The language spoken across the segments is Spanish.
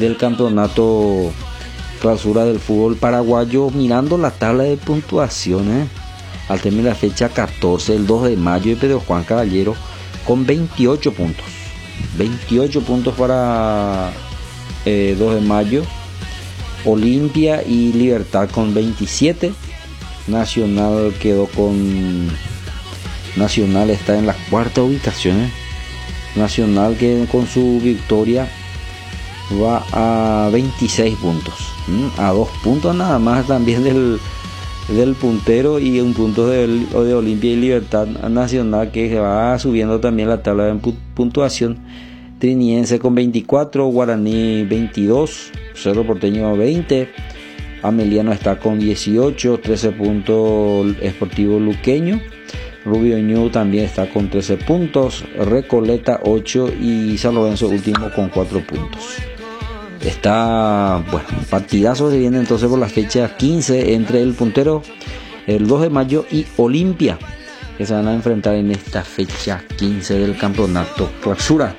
del campeonato clausura del fútbol paraguayo, mirando la tabla de puntuaciones al término de la fecha 14, el 2 de mayo, Pedro Juan Caballero con 28 puntos. 28 puntos para 2 de mayo. Olimpia y Libertad con 27. Nacional quedó con... Nacional está en la cuarta ubicación. Nacional que con su victoria va a 26 puntos. A 2 puntos nada más también del puntero y un punto de Olimpia y Libertad. Nacional que se va subiendo también la tabla de puntuación. Triniense con 24, Guaraní 22, Cerro Porteño 20, Ameliano está con 18, 13 puntos Sportivo Luqueño, Rubio Ñu también está con 13 puntos, Recoleta 8 y San Lorenzo último con 4 puntos. Está, bueno, partidazo se viene entonces por la fecha 15 entre el puntero, el 2 de mayo y Olimpia, que se van a enfrentar en esta fecha 15 del campeonato clausura.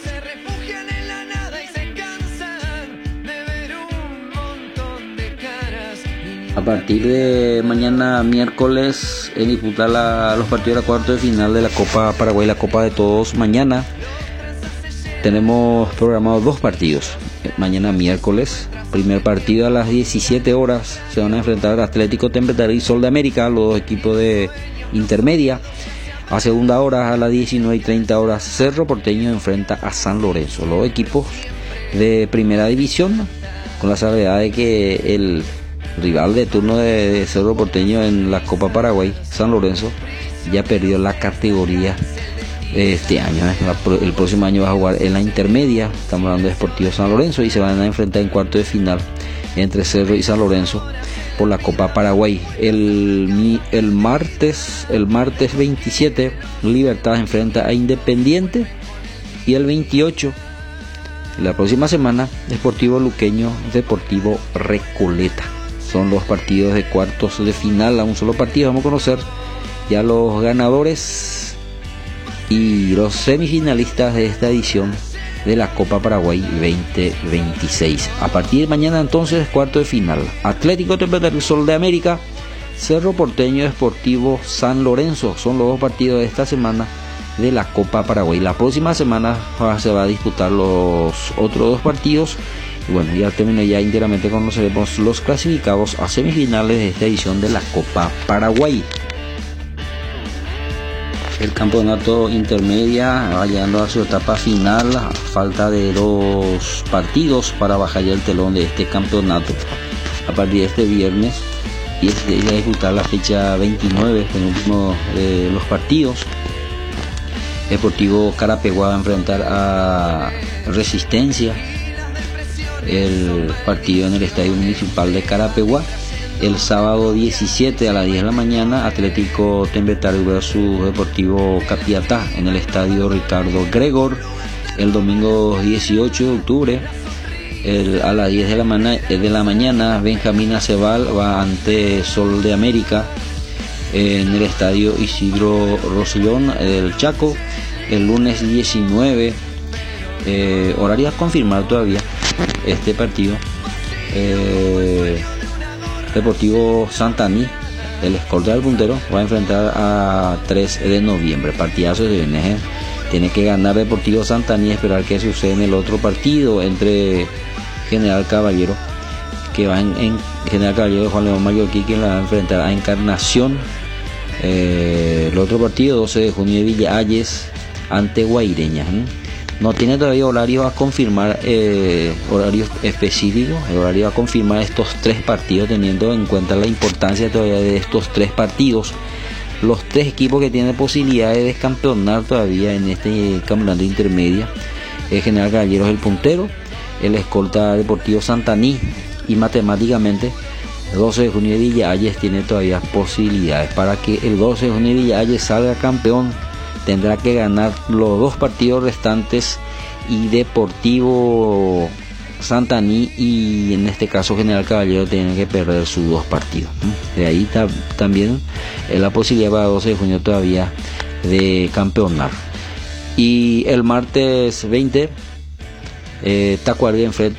A partir de mañana miércoles disputar los partidos de la cuarta de final de la Copa Paraguay, la Copa de Todos. Mañana tenemos programados 2 partidos. Mañana miércoles, primer partido a las 17 horas, se van a enfrentar Atlético Temperley y Sol de América, los dos equipos de intermedia. A segunda hora, a las 19:30 horas, Cerro Porteño enfrenta a San Lorenzo, los equipos de primera división, con la salvedad de que el rival de turno de Cerro Porteño en la Copa Paraguay, San Lorenzo, ya perdió la categoría este año. El próximo año va a jugar en la intermedia. Estamos hablando de Sportivo San Lorenzo y se van a enfrentar en cuarto de final entre Cerro y San Lorenzo por la Copa Paraguay. El martes 27 Libertad enfrenta a Independiente y el 28 la próxima semana Deportivo Luqueño, Deportivo Recoleta. Son los partidos de cuartos de final a un solo partido. Vamos a conocer ya los ganadores y los semifinalistas de esta edición de la Copa Paraguay 2026. A partir de mañana entonces, cuarto de final. Atlético Temperley Sol de América, Cerro Porteño Sportivo San Lorenzo. Son los 2 partidos de esta semana de la Copa Paraguay. La próxima semana se va a disputar los otros 2 partidos. Y bueno, ya terminé, ya íntegramente conoceremos los clasificados a semifinales de esta edición de la Copa Paraguay. El campeonato intermedia va llegando a su etapa final, a falta de 2 partidos para bajar ya el telón de este campeonato. A partir de este viernes y a disputar la fecha 29, penúltimo de los partidos. Deportivo Carapeguá va a enfrentar a Resistencia, el partido en el Estadio Municipal de Carapeguá. El sábado 17 a las 10 de la mañana, Atlético Temperley versus Deportivo Capiatá en el Estadio Ricardo Gregor. El domingo 18 de octubre a las 10 de la mañana, Benjamín Acebal va ante Sol de América en el Estadio Isidro Rosellón del Chaco. El lunes 19, horario a confirmar todavía este partido, Deportivo Santaní, el escolta del puntero, va a enfrentar a 3 de noviembre. Partidazo de viene, tiene que ganar Deportivo Santaní y esperar que suceda en el otro partido entre General Caballero, que va en General Caballero de Juan León Mallorquí, que la va a enfrentar a Encarnación. El otro partido 12 de junio de Villa Ayes ante Guaireña. No tiene todavía horario a confirmar, horario específico. El horario a confirmar estos 3 partidos, teniendo en cuenta la importancia todavía de estos 3 partidos. Los 3 equipos que tienen posibilidades de descampeonar todavía en este campeonato intermedia: el General Caballero es el puntero, el escolta Deportivo Santaní, y matemáticamente 12 de junio de Villa Ayes tiene todavía posibilidades. Para que el 12 de junio de Villa Ayes salga campeón, tendrá que ganar los 2 partidos restantes, y Deportivo Santaní y en este caso General Caballero tienen que perder sus 2 partidos. De ahí también la posibilidad para 12 de junio todavía de campeonar. Y el martes 20 Tacuary enfrenta